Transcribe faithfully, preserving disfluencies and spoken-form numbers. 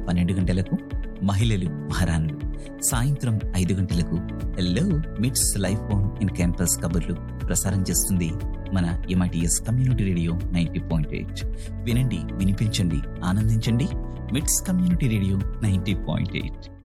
పన్నెండు గంటలకు మహిళలు మహారాణులు, సాయంత్రం ఐదు గంటలకు హలో మిట్స్ లైఫ్ బోన్ ఇన్ క్యాంపస్ కబుర్లు ప్రసారం చేస్తుంది మన MITS community radio ninety point eight. వినండి, వినిపించండి, ఆనందించండి. మిట్స్ community radio ninety point eight.